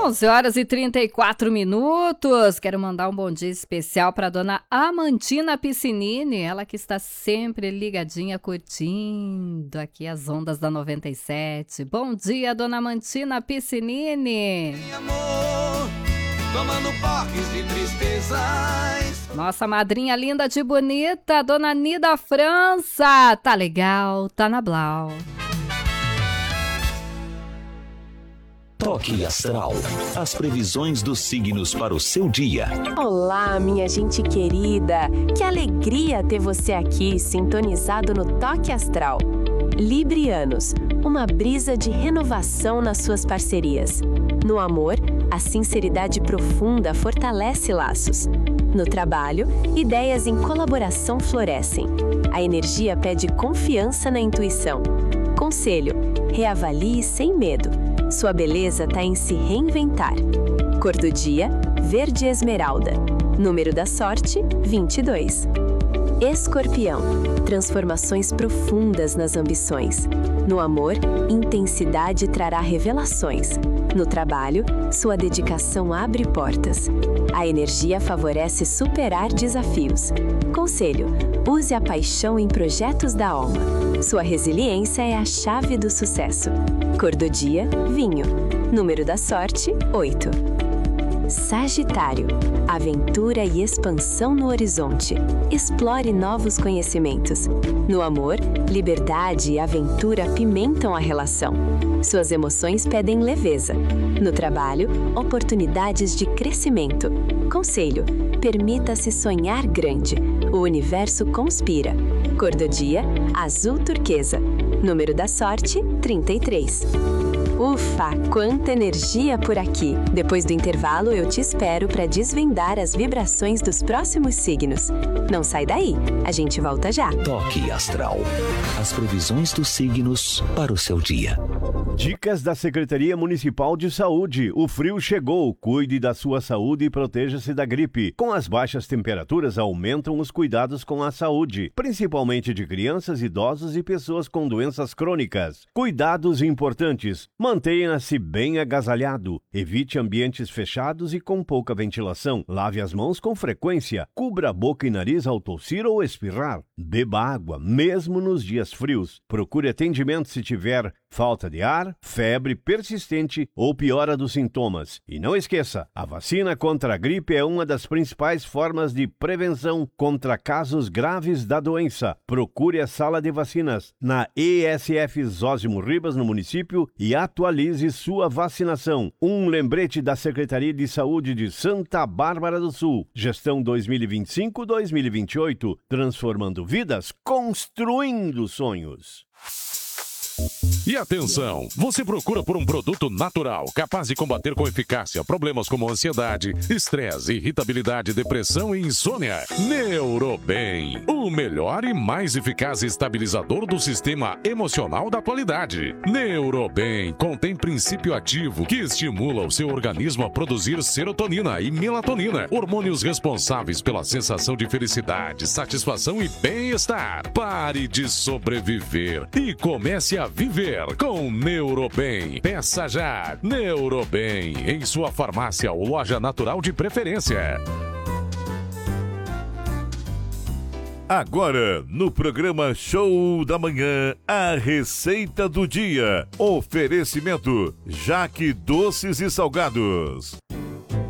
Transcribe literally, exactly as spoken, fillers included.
onze horas e trinta e quatro minutos. Quero mandar um bom dia especial para dona Amantina Piscinini, ela que está sempre ligadinha, curtindo aqui as ondas da noventa e sete. Bom dia, dona Amantina Piscinini. Amor, tomando porres de tristezas. Nossa madrinha linda de bonita, dona Nida França. Tá legal, tá na Blau. Toque Astral. As previsões dos signos para o seu dia. Olá, minha gente querida. Que alegria ter você aqui, sintonizado no Toque Astral. Librianos, uma brisa de renovação nas suas parcerias. No amor, a sinceridade profunda fortalece laços. No trabalho, ideias em colaboração florescem. A energia pede confiança na intuição. Conselho: reavalie sem medo. Sua beleza está em se reinventar. Cor do dia: verde esmeralda. Número da sorte: vinte e dois. Escorpião, transformações profundas nas ambições. No amor, intensidade trará revelações. No trabalho, sua dedicação abre portas. A energia favorece superar desafios. Conselho: use a paixão em projetos da alma. Sua resiliência é a chave do sucesso. Cor do dia: vinho. Número da sorte: oito. Sagitário, aventura e expansão no horizonte. Explore novos conhecimentos. No amor, liberdade e aventura pimentam a relação. Suas emoções pedem leveza. No trabalho, oportunidades de crescimento. Conselho: permita-se sonhar grande. O universo conspira. Cor do dia: azul turquesa. Número da sorte: trinta e três. Ufa, quanta energia por aqui! Depois do intervalo, eu te espero para desvendar as vibrações dos próximos signos. Não sai daí, a gente volta já. Toque Astral. As previsões dos signos para o seu dia. Dicas da Secretaria Municipal de Saúde. O frio chegou. Cuide da sua saúde e proteja-se da gripe. Com as baixas temperaturas, aumentam os cuidados com a saúde, principalmente de crianças, idosos e pessoas com doenças crônicas. Cuidados importantes. Mantenha-se bem agasalhado. Evite ambientes fechados e com pouca ventilação. Lave as mãos com frequência. Cubra a boca e nariz ao tossir ou espirrar. Beba água, mesmo nos dias frios. Procure atendimento se tiver falta de ar, febre persistente ou piora dos sintomas. E não esqueça, a vacina contra a gripe é uma das principais formas de prevenção contra casos graves da doença. Procure a sala de vacinas na E S F Zósimo Ribas, no município, e atualize sua vacinação. Um lembrete da Secretaria de Saúde de Santa Bárbara do Sul. Gestão dois mil e vinte e cinco a dois mil e vinte e oito. Transformando vidas, construindo sonhos. E atenção, você procura por um produto natural, capaz de combater com eficácia problemas como ansiedade, estresse, irritabilidade, depressão e insônia? Neurobem, o melhor e mais eficaz estabilizador do sistema emocional da atualidade. Neurobem contém princípio ativo que estimula o seu organismo a produzir serotonina e melatonina, hormônios responsáveis pela sensação de felicidade, satisfação e bem-estar. Pare de sobreviver e comece a viver com Neurobem. Peça já Neurobem em sua farmácia ou loja natural de preferência. Agora, no programa Show da Manhã, a receita do dia. Oferecimento Jaque Doces e Salgados.